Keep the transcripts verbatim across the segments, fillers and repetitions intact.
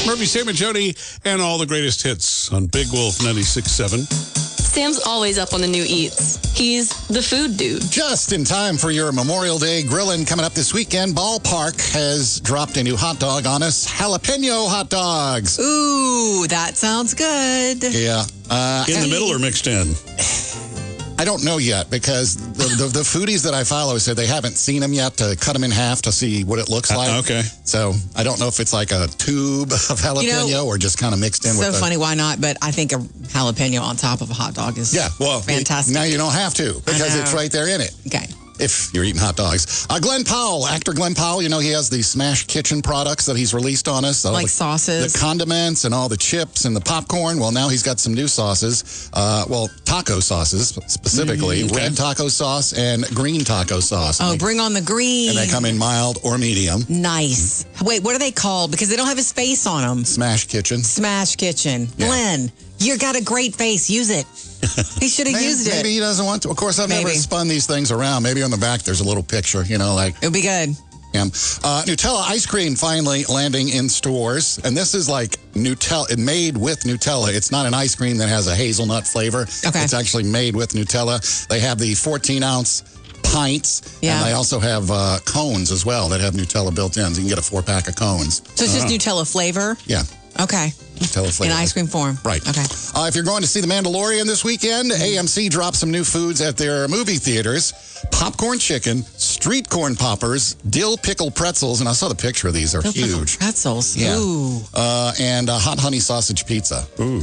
Murphy, Sam, and Jody, and all the greatest hits on Big Wolf ninety-six point seven. Sam's always up on the new eats. He's the food dude. Just in time for your Memorial Day grilling coming up this weekend, Ballpark has dropped a new hot dog on us. Jalapeno hot dogs. Ooh, that sounds good. Yeah. Uh, In the middle or mixed in? I don't know yet because the, the, the foodies that I follow said they haven't seen them yet to cut them in half to see what it looks like. Uh, okay. So I don't know if it's like a tube of jalapeno, you know, or just kind of mixed in so with the... funny, why not? But I think a jalapeno on top of a hot dog is yeah, well, fantastic. Now you don't have to because it's right there in it. Okay. If you're eating hot dogs. Uh, Glenn Powell, actor Glenn Powell, you know, he has the Smash Kitchen products that he's released on us. Like the, sauces. The condiments and all the chips and the popcorn. Well, now he's got some new sauces. Uh, well, taco sauces specifically. Mm, okay. Red taco sauce and green taco sauce. Oh, and bring on the green. And they come in mild or medium. Nice. Wait, what are they called? Because they don't have his face on them. Smash Kitchen. Smash Kitchen. Yeah. Glenn, you got a great face. Use it. He should have maybe, used it. Maybe he doesn't want to. Of course, I've Maybe. never spun these things around. Maybe on the back there's a little picture, you know, like... It'll be good. Yeah. Uh, Nutella ice cream finally landing in stores. And this is like Nutella, made with Nutella. It's not an ice cream that has a hazelnut flavor. Okay. It's actually made with Nutella. They have the fourteen ounce pints. Yeah. And they also have uh, cones as well that have Nutella built in. So you can get a four pack of cones. So it's just Nutella flavor? Yeah. Okay. Nutella flavor. In ice cream form. Right. Okay. Uh, if you're going to see The Mandalorian this weekend, A M C dropped some new foods at their movie theaters. Popcorn chicken, street corn poppers, dill pickle pretzels, and I saw the picture of these. They're Dill pickle huge. pretzels. Yeah. Ooh. Uh, and uh, hot honey sausage pizza. Ooh.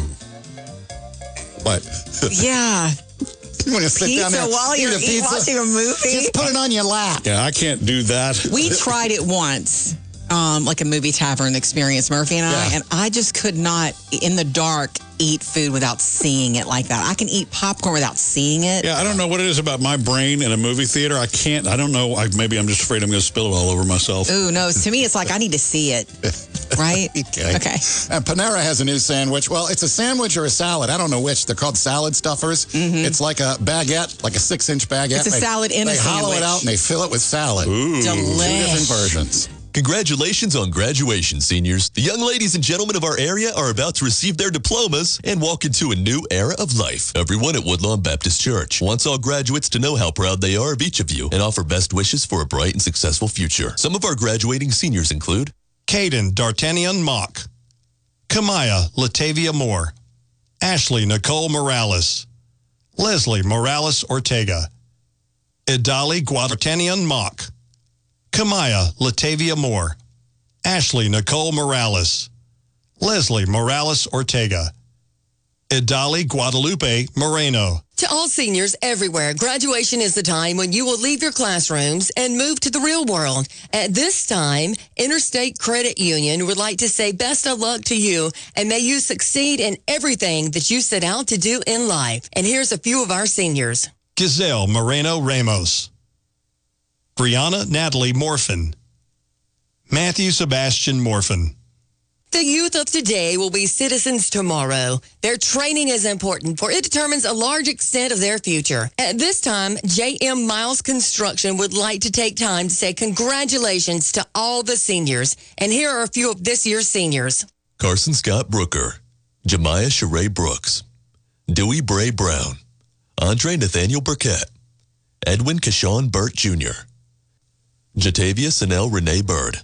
What? Yeah. You want to sit Pizza down there while eat you're a eat, pizza? watching a movie? Just put it on your lap. Yeah, I can't do that. We tried it once, um, like a movie tavern experience, Murphy and I, Yeah. and I just could not, in the dark, eat food without seeing it like that. I can eat popcorn without seeing it. Yeah, I don't know what it is about my brain in a movie theater. I can't, I don't know. I, maybe I'm just afraid I'm going to spill it all over myself. Ooh, no. To me, it's like I need to see it. Right? Okay. Okay. And Panera has a new sandwich. Well, it's a sandwich or a salad. I don't know which. They're called salad stuffers. Mm-hmm. It's like a baguette, like a six-inch baguette. It's a They- salad in a They hollow it sandwich. out and they fill it with salad. Ooh. Two different Delish. versions. Congratulations on graduation, seniors. The young ladies and gentlemen of our area are about to receive their diplomas and walk into a new era of life. Everyone at Woodlawn Baptist Church wants all graduates to know how proud they are of each of you and offer best wishes for a bright and successful future. Some of our graduating seniors include Caden D'Artagnan Mock, Kamaya Latavia Moore, Ashley Nicole Morales, Leslie Morales Ortega, Idali Guadartanian Mock, Kamaya Latavia Moore, Ashley Nicole Morales, Leslie Morales Ortega, Idali Guadalupe Moreno. To all seniors everywhere, graduation is the time when you will leave your classrooms and move to the real world. At this time, Interstate Credit Union would like to say best of luck to you and may you succeed in everything that you set out to do in life. And here's a few of our seniors. Gazelle Moreno Ramos, Brianna Natalie Morfin, Matthew Sebastian Morfin. The youth of today will be citizens tomorrow. Their training is important, for it determines a large extent of their future. At this time, J M Miles Construction would like to take time to say congratulations to all the seniors. And here are a few of this year's seniors. Carson Scott Brooker, Jemiah Sheree Brooks, Dewey Bray Brown, Andre Nathaniel Burkett, Edwin Kashawn Burt Junior, Jatavia Sanel Renee Bird,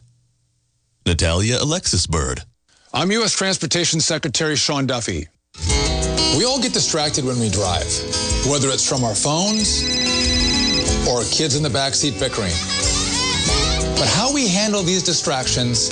Natalia Alexis Bird. I'm U S Transportation Secretary Sean Duffy. We all get distracted when we drive, whether it's from our phones or kids in the backseat bickering. But how we handle these distractions